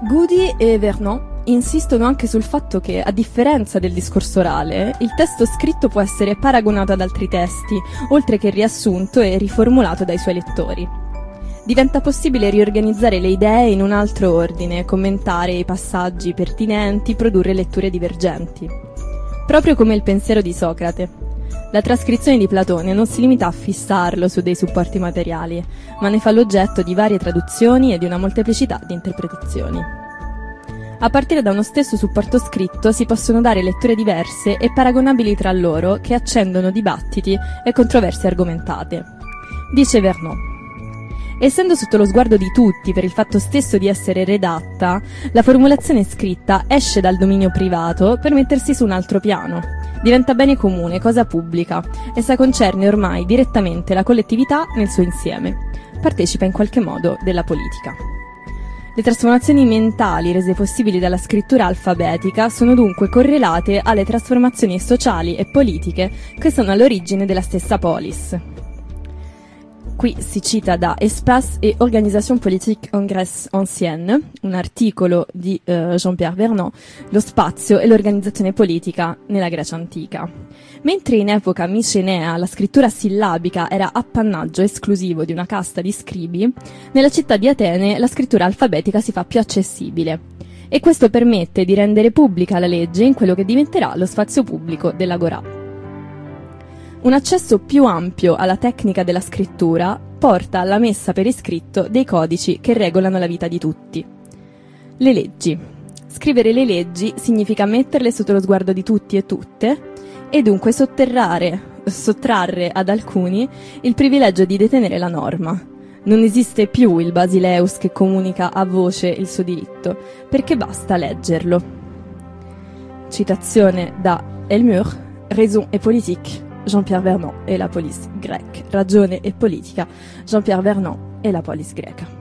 Goody e Vernon insistono anche sul fatto che, a differenza del discorso orale, il testo scritto può essere paragonato ad altri testi, oltre che riassunto e riformulato dai suoi lettori. Diventa possibile riorganizzare le idee in un altro ordine, commentare i passaggi pertinenti, produrre letture divergenti. Proprio come il pensiero di Socrate. La trascrizione di Platone non si limita a fissarlo su dei supporti materiali, ma ne fa l'oggetto di varie traduzioni e di una molteplicità di interpretazioni. A partire da uno stesso supporto scritto si possono dare letture diverse e paragonabili tra loro che accendono dibattiti e controversie argomentate. Dice Vernon: essendo sotto lo sguardo di tutti per il fatto stesso di essere redatta, la formulazione scritta esce dal dominio privato per mettersi su un altro piano. Diventa bene comune, cosa pubblica. Essa concerne ormai direttamente la collettività nel suo insieme. Partecipa in qualche modo della politica. Le trasformazioni mentali rese possibili dalla scrittura alfabetica sono dunque correlate alle trasformazioni sociali e politiche che sono all'origine della stessa polis. Qui si cita da Espace et Organisation politique en Grèce ancienne, un articolo di Jean-Pierre Vernon, lo spazio e l'organizzazione politica nella Grecia antica. Mentre in epoca micenea la scrittura sillabica era appannaggio esclusivo di una casta di scribi, nella città di Atene la scrittura alfabetica si fa più accessibile. E questo permette di rendere pubblica la legge in quello che diventerà lo spazio pubblico dell'Agorà. Un accesso più ampio alla tecnica della scrittura porta alla messa per iscritto dei codici che regolano la vita di tutti. Le leggi. Scrivere le leggi significa metterle sotto lo sguardo di tutti e tutte e dunque sottrarre ad alcuni il privilegio di detenere la norma. Non esiste più il Basileus che comunica a voce il suo diritto, perché basta leggerlo. Citazione da Elmure, Raison et politique, Jean-Pierre Vernon e la police grecque. Ragione e politica, Jean-Pierre Vernon e la police greca.